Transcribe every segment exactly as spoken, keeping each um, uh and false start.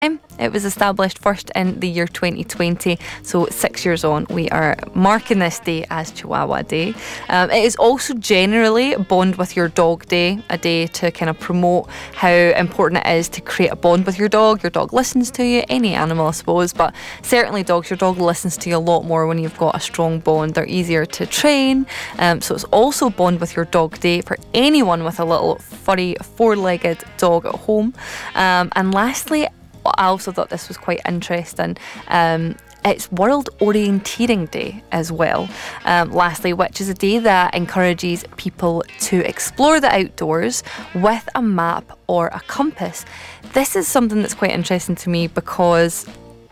It was established first in the year twenty twenty, so six years on, we are marking this day as Chihuahua Day. Um, it is also generally Bond with Your Dog Day, a day to kind of promote how important it is to create a bond with your dog. Your dog listens to you, any animal I suppose, but certainly dogs, your dog listens to you a lot more when you've got a strong bond. They're easier to train, um, so it's also Bond with Your Dog Day for anyone with a little furry four-legged dog at home. Um, and lastly, I also thought this was quite interesting. Um, it's World Orienteering Day as well, um, lastly, which is a day that encourages people to explore the outdoors with a map or a compass. This is something that's quite interesting to me because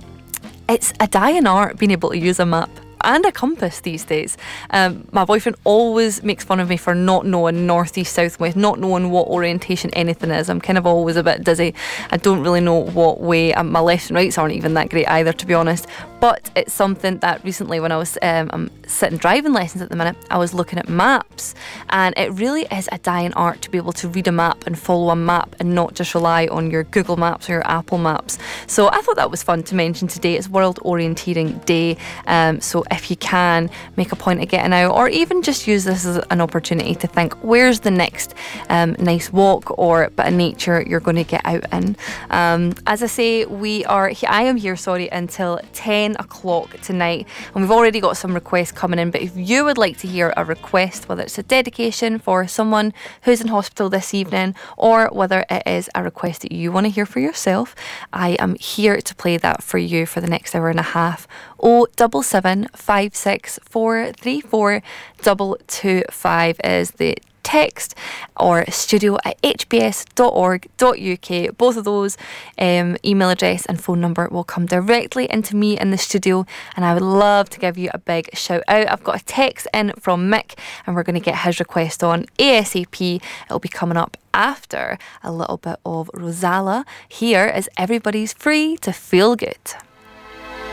it's a dying art being able to use a map and a compass these days. Um, my boyfriend always makes fun of me for not knowing north, east, south, west, not knowing what orientation anything is. I'm kind of always a bit dizzy. I don't really know what way. Um, my lefts and rights aren't even that great either, to be honest. But it's something that recently, when I was um, I'm sitting driving lessons at the minute, I was looking at maps, and it really is a dying art to be able to read a map and follow a map and not just rely on your Google Maps or your Apple Maps. So I thought that was fun to mention today. It's World Orienteering Day, um, so if you can, make a point of getting out, or even just use this as an opportunity to think, where's the next um, nice walk or bit of nature you're going to get out in. Um, as I say, we are. I am here, sorry, until ten o'clock tonight, and we've already got some requests coming in. But if you would like to hear a request, whether it's a dedication for someone who's in hospital this evening, or whether it is a request that you want to hear for yourself, I am here to play that for you for the next hour and a half. oh seven seven five six four three four two two five is the text, or studio at h b s dot org dot u k. Both of those um, email address and phone number will come directly into me in the studio, and I would love to give you a big shout out. I've got a text in from Mick, and we're going to get his request on ASAP. It'll be coming up after a little bit of Rosala. Here is Everybody's Free to Feel Good.